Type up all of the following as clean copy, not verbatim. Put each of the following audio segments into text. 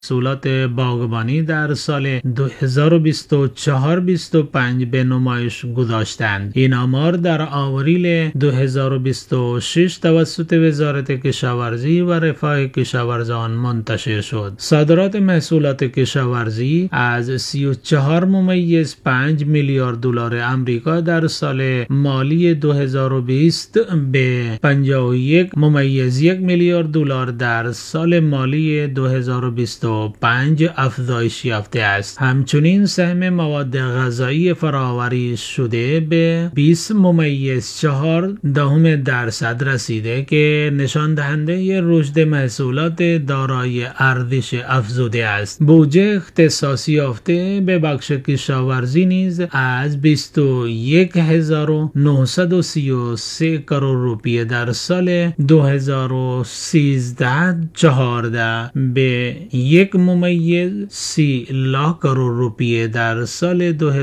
محصولات باغبانی در سال 2024-25 به نمایش گذاشتند. این آمار در آوریل 2026 توسط وزارت کشاورزی و رفاه کشاورزان منتشر شد. صادرات محصولات کشاورزی از 34.5 میلیارد دلار آمریکا در سال مالی 2020 به 51.1 میلیارد دلار در سال مالی 2025 افزایش یافته است. همچنین سهم مواد غذایی فراوری شده به 20.4% رسیده که نشان دهنده رشد محصولات دارای ارزش افزوده است. بودجه اختصاصی یافته به بخش کشاورزی نیز از 21,933 کرور روپیه در سال 2013-14 به 1.30 کرور روپیه در سال 2026-27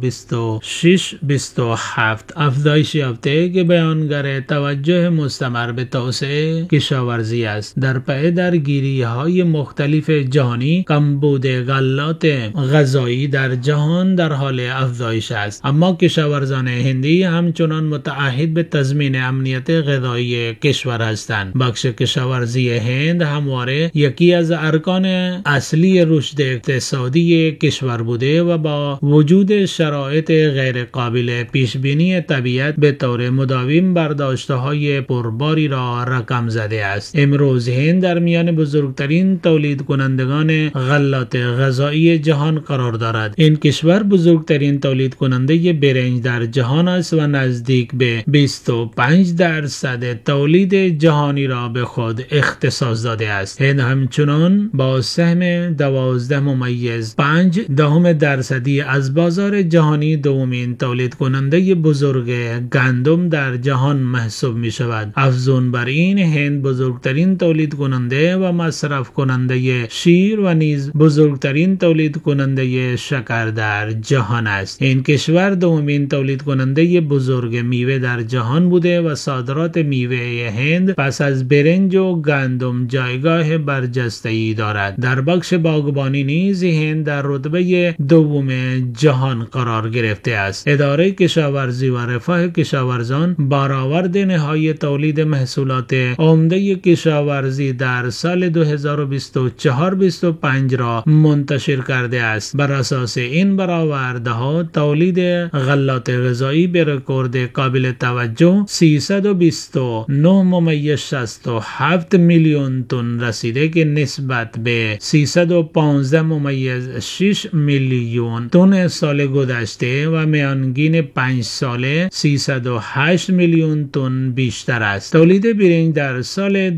افزایش یافته که بیانگر توجه مستمر به توسعه کشاورزی است. در پی درگیری‌های مختلف جهانی، کمبود غلات غذایی در جهان در حال افزایش است، اما کشاورزان هندی همچنان متعهد به تضمین امنیت غذایی کشور هستند. بخش کشاورزی هند همواره یکی از ارکان اصلی رشد اقتصادی کشور بوده و با وجود شرایط غیر قابل پیش بینی طبیعت به طور مداوم برداشت‌های پرباری را رقم زده است. امروز هند در میان بزرگترین تولید کنندگان غلات غذایی جهان قرار دارد. این کشور بزرگترین تولید کننده برنج در جهان است و نزدیک به 25% تولید جهانی را به خود اختصاص داده است. هند همچنان با سهم 12.5% از بازار جهانی دومین تولید کننده بزرگ گندم در جهان محسوب می شود. افزون بر این، هند بزرگترین تولید کننده و مصرف کننده شیر و نیز بزرگترین تولید کننده شکر در جهان است. این کشور دومین تولید کننده بزرگ میوه در جهان بوده و صادرات میوه هند پس از برنج و گندم جایگاه برجسته‌ای دارد. در بخش باغبانی نیز هند در رتبه دوم جهان قرار گرفته است. اداره کشاورزی و رفاه کشاورزان برآورد نهایی تولید محصولات عمده کشاورزی در سال 2024-25 را منتشر کرده است. بر اساس این برآوردها تولید غلات غذایی به رکورد قابل توجه 329.67 میلیون تن رسیده که نسبت به 315.6 میلیون تن سال گذشته و میانگین 5 ساله 308 میلیون تن بیشتر است. تولید برنج در سال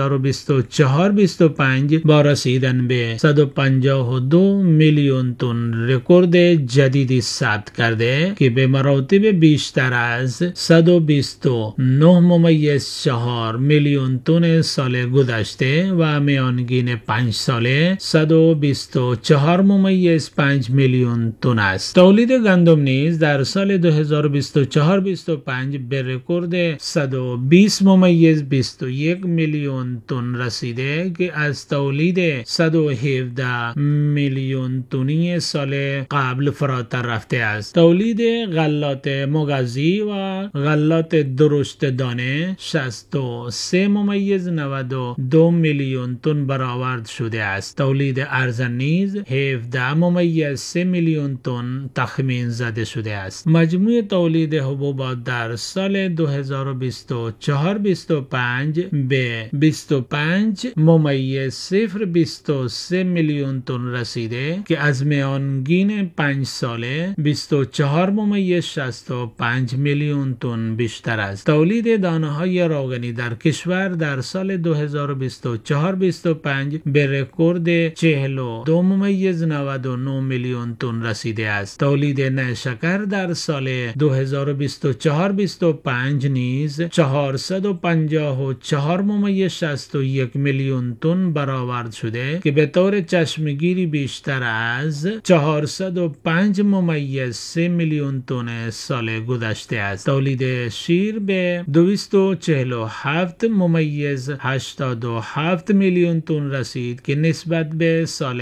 2024-25 با رسیدن به 152 میلیون تن رکورد جدیدی ثبت کرده که به مراتب بیشتر از 129.4 میلیون تن سال گذشته و میانگین 5 ساله 124.5 میلیون تن است. تولید گندم نیز در سال 2024-25 به رکورد 120.21 میلیون تن رسیده که از تولید 117 میلیون تنی سال قبل فراتر رفته است. تولید غلات مغذی و غلات درشت دانه 63.92 میلیون تن برآورد شده است. تولید ارزن نیز 17.3 میلیون تن تخمین زده شده است. مجموع تولید حبوبات در سال 2024-25 به 25.023 میلیون تن رسیده که از میانگین 5 ساله 24.65 میلیون تن بیشتر است. تولید دانه‌های روغنی در کشور در سال 2024-25 به رکورد 42.99 میلیون تن رسیده است. تولید نیشکر در سال 2024-25 نیز 454.61 میلیون تن برآورد شده که به طور چشمگیری بیشتر از 405.3 میلیون تن سال گذشته است. تولید شیر به 247.87 میلیون تن رسید که نسبت به سال